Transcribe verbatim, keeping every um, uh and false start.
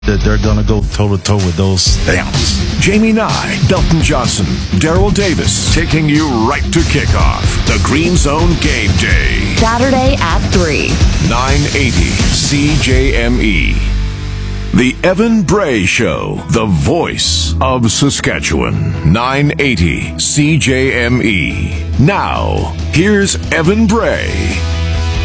that they're going to go toe-to-toe with those stamps. Jamie Nye, Belton Johnson, Daryl Davis, taking you right to kickoff. The Green Zone Game Day. Saturday at three. nine eighty C J M E. The Evan Bray Show, the voice of Saskatchewan. nine eighty C J M E. Now, here's Evan Bray.